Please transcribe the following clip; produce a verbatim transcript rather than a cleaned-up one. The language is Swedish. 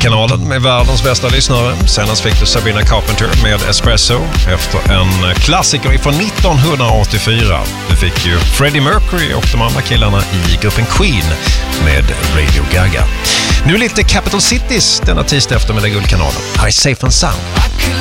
Guldkanalen med världens bästa lyssnare. Senast fick du Sabrina Carpenter med Espresso efter en klassiker från nittonhundraåttiofyra. Du fick ju Freddie Mercury och de andra killarna i gruppen Queen med Radio Gaga. Nu lite Capital Cities denna tisdag eftermiddag Guldkanalen. Här är Safe and Sound.